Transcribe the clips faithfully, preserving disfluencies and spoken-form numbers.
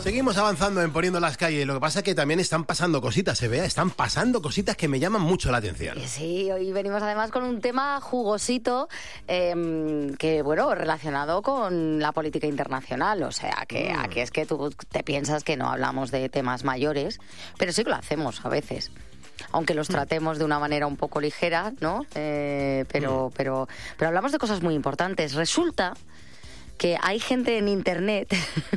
Seguimos avanzando en Poniendo las Calles. Lo que pasa es que también están pasando cositas, se vea, están pasando cositas que me llaman mucho la atención. Sí, hoy venimos además con un tema jugosito eh, que, bueno, relacionado con la política internacional. O sea, que mm. aquí es que tú te piensas que no hablamos de temas mayores, pero sí que lo hacemos a veces. Aunque los tratemos de una manera un poco ligera, ¿no? Eh, pero, mm. pero, pero hablamos de cosas muy importantes. Resulta que hay gente en internet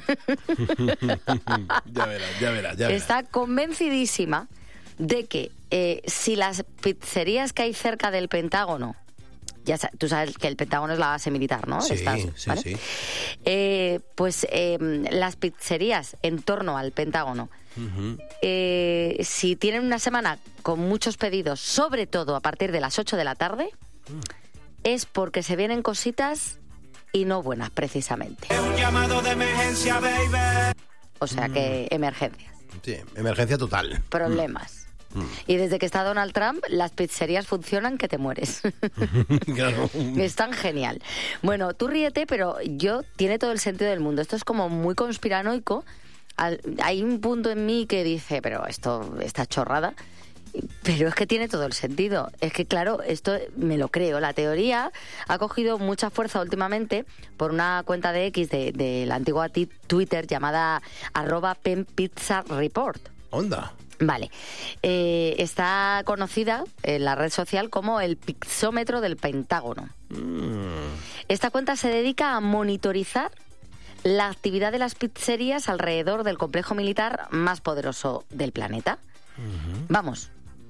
ya verás, ya verás, ya verás. Está convencidísima de que eh, si las pizzerías que hay cerca del Pentágono, ya sa- tú sabes que el Pentágono es la base militar, ¿no? Sí, Estás, sí, ¿vale? sí. Eh, pues eh, las pizzerías en torno al Pentágono, uh-huh. eh, si tienen una semana con muchos pedidos, sobre todo a partir de las ocho de la tarde, uh. es porque se vienen cositas y no buenas, precisamente. Es un llamado de emergencia, baby. O sea que emergencias. Sí, emergencia total. Problemas. Mm. Y desde que está Donald Trump, las pizzerías funcionan que te mueres. Claro. Es tan genial. Bueno, tú ríete, pero yo tiene todo el sentido del mundo. Esto es como muy conspiranoico. Hay un punto en mí que dice, pero esto, esta chorrada... Pero es que tiene todo el sentido. Es que, claro, esto me lo creo. La teoría ha cogido mucha fuerza últimamente por una cuenta de X de, de la antigua t- Twitter llamada arroba penpizzareport. Onda. Vale. Eh, está conocida en la red social como el pixómetro del Pentágono. Mm. Esta cuenta se dedica a monitorizar la actividad de las pizzerías alrededor del complejo militar más poderoso del planeta. Uh-huh. Vamos,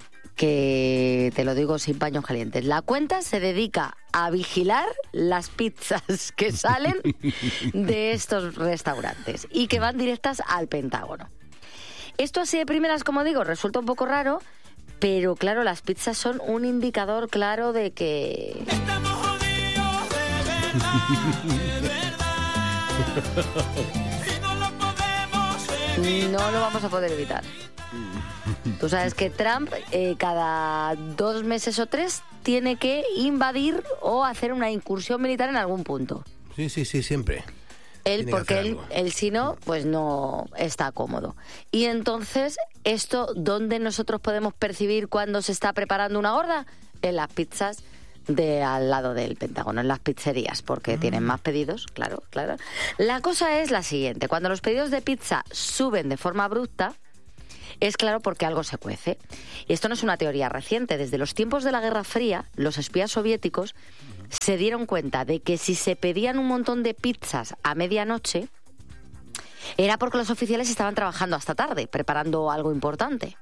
que te lo digo sin paños calientes. La cuenta se dedica a vigilar las pizzas que salen de estos restaurantes y que van directas al Pentágono. Esto así de primeras, como digo, resulta un poco raro, pero claro, las pizzas son un indicador claro de que... Estamos jodidos de verdad, de verdad. Y no lo podemos evitar. No lo vamos a poder evitar. Tú sabes que Trump eh, cada dos meses o tres tiene que invadir o hacer una incursión militar en algún punto. Sí, sí, sí, siempre. Él, porque él, él si no, pues no está cómodo. Y entonces, ¿esto dónde nosotros podemos percibir cuando se está preparando una gorda? En las pizzas de al lado del Pentágono, en las pizzerías, porque mm. tienen más pedidos, claro, claro. La cosa es la siguiente, cuando los pedidos de pizza suben de forma abrupta, es claro porque algo se cuece. Y esto no es una teoría reciente. Desde los tiempos de la Guerra Fría, los espías soviéticos se dieron cuenta de que si se pedían un montón de pizzas a medianoche, era porque los oficiales estaban trabajando hasta tarde, preparando algo importante.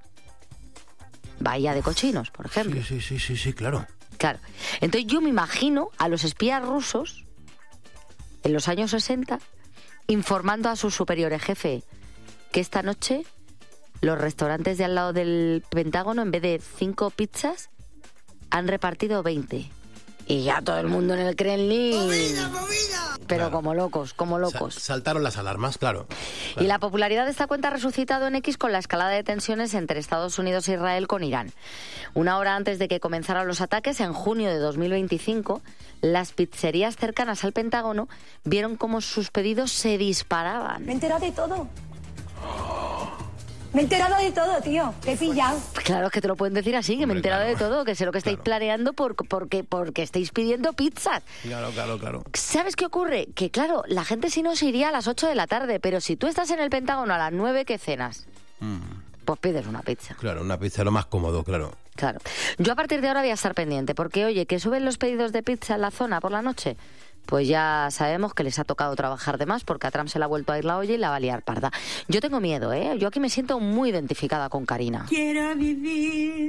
Bahía de Cochinos, por ejemplo. Sí, sí, sí, sí, sí, claro. Claro. Entonces yo me imagino a los espías rusos, en los años sesenta, informando a su superior jefe que esta noche los restaurantes de al lado del Pentágono, en vez de cinco pizzas, han repartido veinte. Y ya todo el mundo en el Kremlin... ¡Movida, movida! Pero claro. como locos, como locos. Sa- saltaron las alarmas, claro. claro. Y la popularidad de esta cuenta ha resucitado en X con la escalada de tensiones entre Estados Unidos e Israel con Irán. Una hora antes de que comenzaran los ataques, en junio de dos mil veinticinco, las pizzerías cercanas al Pentágono vieron cómo sus pedidos se disparaban. Me he enterado de todo. Me he enterado de todo, tío. Te he pillado. Claro, es que te lo pueden decir así, que me he enterado claro. de todo, que sé lo que estáis Claro. planeando por, porque, porque estáis pidiendo pizzas. Claro, claro, claro. ¿Sabes qué ocurre? Que claro, la gente si no se iría a las ocho de la tarde, pero si tú estás en el Pentágono a las nueve, ¿qué cenas? Mm. Pues pides una pizza. Claro, una pizza es lo más cómodo, claro. Claro. Yo a partir de ahora voy a estar pendiente, porque oye, que suben los pedidos de pizza en la zona por la noche, pues ya sabemos que les ha tocado trabajar de más porque a Trump se le ha vuelto a ir la olla y la va a liar parda. Yo tengo miedo, ¿eh? Yo aquí me siento muy identificada con Karina. Quiero vivir.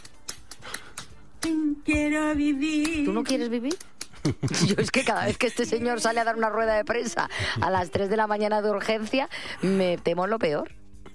Quiero vivir. ¿Tú no quieres vivir? Yo es que cada vez que este señor sale a dar una rueda de prensa a las tres de la mañana de urgencia, me temo lo peor.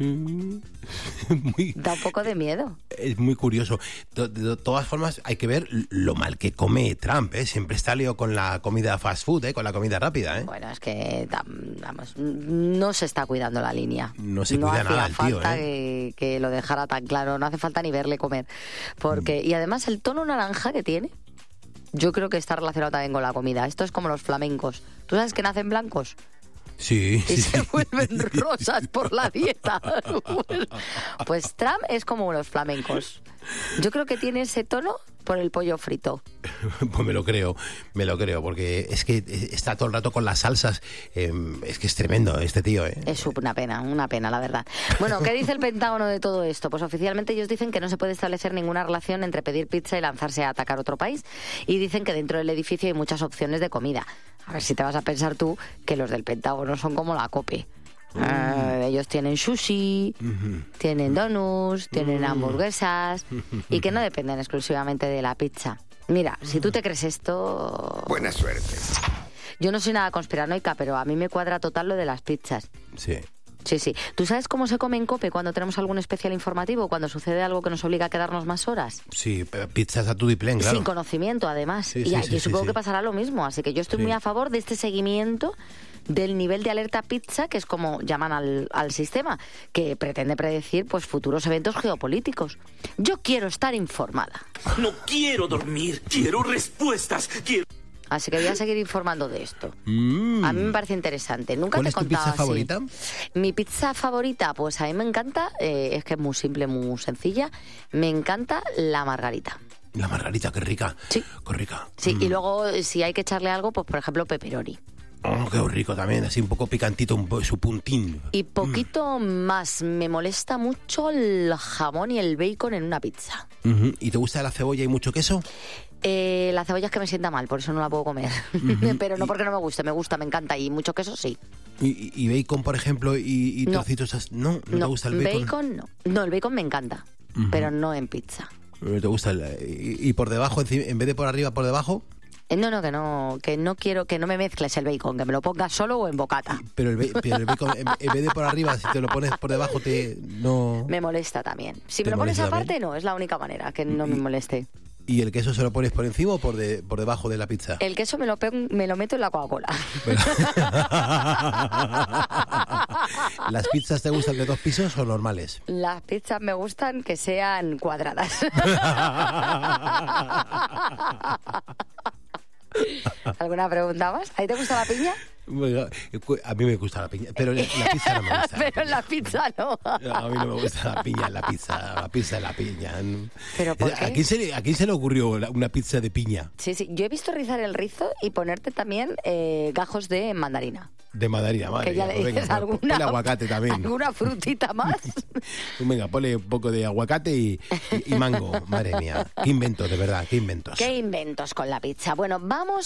Muy, Da un poco de miedo. es muy curioso. De, de todas formas, hay que ver lo mal que come Trump, ¿eh? Siempre está lío con la comida fast food, ¿eh? Con la comida rápida, ¿eh? Bueno, es que, vamos, no se está cuidando la línea. No se cuida hacía nada el tío, falta ¿eh? que, que lo dejara tan claro, no hace falta ni verle comer. Porque, y además el tono naranja que tiene, yo creo que está relacionado también con la comida. Esto es como los flamencos. ¿Tú sabes que nacen blancos? Sí, y sí, se sí. vuelven rosas por la dieta. Pues Trump es como los flamencos. Yo creo que tiene ese tono por el pollo frito. Pues me lo creo, me lo creo, porque es que está todo el rato con las salsas. Eh, es que es tremendo este tío, ¿eh? Es una pena, una pena, la verdad. Bueno, ¿qué dice el Pentágono de todo esto? Pues oficialmente ellos dicen que no se puede establecer ninguna relación entre pedir pizza y lanzarse a atacar otro país. Y dicen que dentro del edificio hay muchas opciones de comida. A ver si te vas a pensar tú que los del Pentágono son como la COPE. Uh, ellos tienen sushi, uh-huh. tienen donuts, tienen uh-huh. hamburguesas y que no dependen exclusivamente de la pizza. Mira, si tú te crees esto... Buena suerte. Yo no soy nada conspiranoica, pero a mí me cuadra total lo de las pizzas. Sí. Sí, sí. ¿Tú sabes cómo se come en COPE cuando tenemos algún especial informativo, cuando sucede algo que nos obliga a quedarnos más horas? Sí, pizzas a tu diplén, claro. Sin conocimiento, además. Sí, y sí, aquí sí, supongo sí, que sí. pasará lo mismo. Así que yo estoy sí. muy a favor de este seguimiento del nivel de alerta pizza, que es como llaman al, al sistema, que pretende predecir pues futuros eventos geopolíticos. Yo quiero estar informada. No quiero dormir, quiero respuestas, quiero... Así que voy a seguir informando de esto. Mm. A mí me parece interesante. Nunca ¿Cuál te he es tu contado pizza así. favorita? Mi pizza favorita, pues a mí me encanta, eh, es que es muy simple, muy sencilla. Me encanta la margarita. La margarita, qué rica. Sí. Qué rica. Sí, mm. y luego si hay que echarle algo, pues por ejemplo pepperoni. Oh, qué rico también, así un poco picantito, un po- su puntín. Y poquito mm. más, me molesta mucho el jamón y el bacon en una pizza. Uh-huh. ¿Y te gusta la cebolla y mucho queso? Eh, la cebolla es que me sienta mal, por eso no la puedo comer. Uh-huh. Pero no porque no me guste, me gusta, me encanta. Y mucho queso sí. ¿Y, y bacon, por ejemplo, y, y No. trocitos? As- ¿No? ¿No, No, te gusta el bacon? bacon no. No, el bacon me encanta, Uh-huh. pero no en pizza. ¿Te gusta el, y, y por debajo, enci- en vez de por arriba, por debajo? Eh, No, no, que no, que no quiero que no me mezcles el bacon, que me lo pongas solo o en bocata. Pero el, ba- pero el bacon, en, en vez de por arriba, si te lo pones por debajo, te no... Me molesta también. Si ¿Te me lo pones molesta aparte, también? no, es la única manera que no me moleste. ¿Y el queso se lo pones por encima o por, de, por debajo de la pizza? El queso me lo, pe- me lo meto en la Coca-Cola. ¿Las pizzas te gustan de dos pisos o normales? Las pizzas me gustan que sean cuadradas. ¿Alguna pregunta más? ¿A ti te gusta la piña? Bueno, a mí me gusta la piña, pero la pizza no me gusta. Pero en la pizza no. A mí no me gusta la piña en la pizza, la pizza en la piña. ¿Pero por qué? ¿A quién se le, a quién se le ocurrió la- una pizza de piña? Sí, sí. Yo he visto rizar el rizo y ponerte también eh, gajos de mandarina. De mandarina, madre. Que ya mía, le pues dices venga, alguna, el aguacate también. alguna frutita más. Venga, ponle un poco de aguacate y, y- y mango. Madre mía, qué inventos, de verdad, qué inventos. ¿Qué inventos con la pizza? Bueno, vamos